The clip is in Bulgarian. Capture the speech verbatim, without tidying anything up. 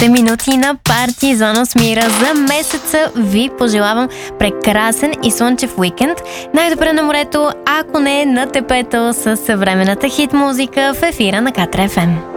последните минути на Партизано с Мира за месеца ви пожелавам прекрасен и слънчев уикенд. Най-добре на морето, ако не на тепето, с съвременната хит музика в ефира на Катра еф ем.